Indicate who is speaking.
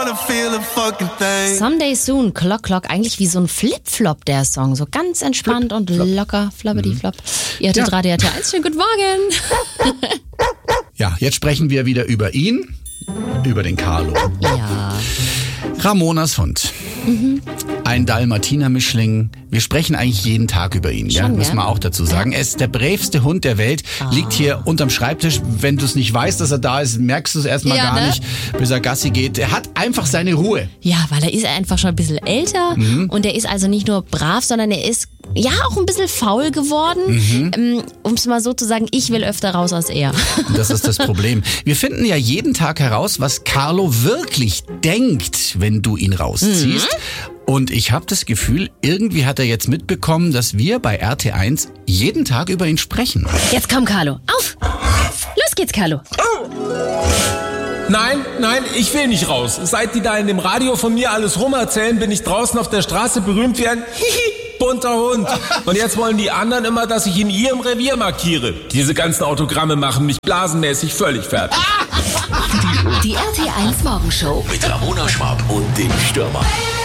Speaker 1: wanna feel a fucking thing.
Speaker 2: Someday Soon, Clock Clock, eigentlich wie so ein Flip-Flop, der Song. So ganz entspannt und locker, floppity-flop. Ihr hattet Radio RT1, schönen guten Morgen.
Speaker 3: Ja, jetzt sprechen wir wieder über ihn, über den Carlo.
Speaker 2: Ja.
Speaker 3: Ramonas Hund. Ein Dalmatiner-Mischling. Wir sprechen eigentlich jeden Tag über ihn, ja?
Speaker 2: Schon,
Speaker 3: Muss man auch dazu sagen. Er ist der braveste Hund der Welt, liegt hier unterm Schreibtisch. Wenn du es nicht weißt, dass er da ist, merkst du es erstmal gar nicht, bis er Gassi geht. Er hat einfach seine Ruhe.
Speaker 2: Ja, weil er ist einfach schon ein bisschen älter und er ist also nicht nur brav, sondern er ist ja auch ein bisschen faul geworden. Um es mal so zu sagen, ich will öfter raus als er.
Speaker 3: Das ist das Problem. Wir finden ja jeden Tag heraus, was Carlo wirklich denkt, wenn du ihn rausziehst. Und ich habe das Gefühl, irgendwie hat er jetzt mitbekommen, dass wir bei RT1 jeden Tag über ihn sprechen.
Speaker 2: Jetzt komm, Carlo, auf! Los geht's, Carlo.
Speaker 4: Nein, ich will nicht raus. Seit die da in dem Radio von mir alles rumerzählen, bin ich draußen auf der Straße berühmt wie ein bunter Hund. Und jetzt wollen die anderen immer, dass ich in ihrem Revier markiere. Diese ganzen Autogramme machen mich blasenmäßig völlig fertig.
Speaker 5: Die RT1 Morgenshow
Speaker 6: mit Ramona Schwab und dem Stürmer.